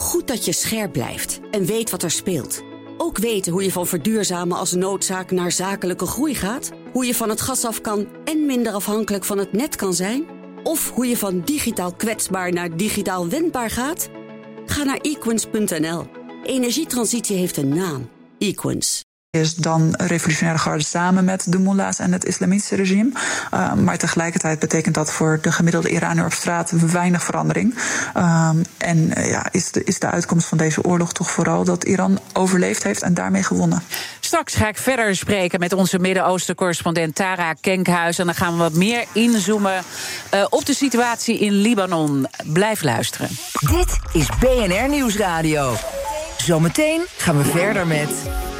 Goed dat je scherp blijft en weet wat er speelt. Ook weten hoe je van verduurzamen als noodzaak naar zakelijke groei gaat. Hoe je van het gas af kan en minder afhankelijk van het net kan zijn. Of hoe je van digitaal kwetsbaar naar digitaal wendbaar gaat. Ga naar equins.nl. Energietransitie heeft een naam. Equins. Is dan Revolutionaire Garde samen met de mullahs en het islamitische regime. Maar tegelijkertijd betekent dat voor de gemiddelde Iranier op straat weinig verandering. Is de uitkomst van deze oorlog toch vooral dat Iran overleefd heeft en daarmee gewonnen. Straks ga ik verder spreken met onze Midden-Oosten-correspondent Tara Kenkhuis. En dan gaan we wat meer inzoomen op de situatie in Libanon. Blijf luisteren. Dit is BNR Nieuwsradio. Zometeen gaan we verder met